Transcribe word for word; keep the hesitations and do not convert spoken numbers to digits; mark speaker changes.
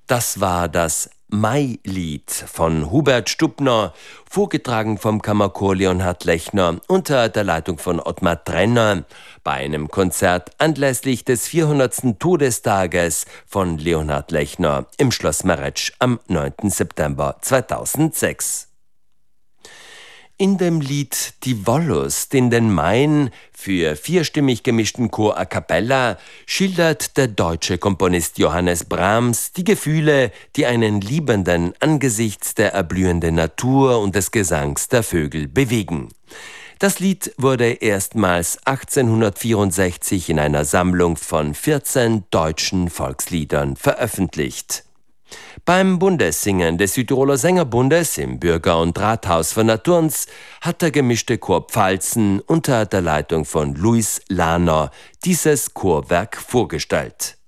Speaker 1: Das war das Mailied von Hubert Stubner, vorgetragen vom Kammerchor Leonhard Lechner unter der Leitung von Ottmar Trenner bei einem Konzert anlässlich des vierhundertsten Todestages von Leonhard Lechner im Schloss Meretsch am neunten September zweitausendsechs. In dem Lied Die Wollust in den Main für vierstimmig gemischten Chor a cappella schildert der deutsche Komponist Johannes Brahms die Gefühle, die einen Liebenden angesichts der erblühenden Natur und des Gesangs der Vögel bewegen. Das Lied wurde erstmals achtzehnhundertvierundsechzig in einer Sammlung von vierzehn deutschen Volksliedern veröffentlicht. Beim Bundessingen des Südtiroler Sängerbundes im Bürger- und Rathaus von Naturns hat der gemischte Chor Pfalzen unter der Leitung von Luis Lahner dieses Chorwerk vorgestellt.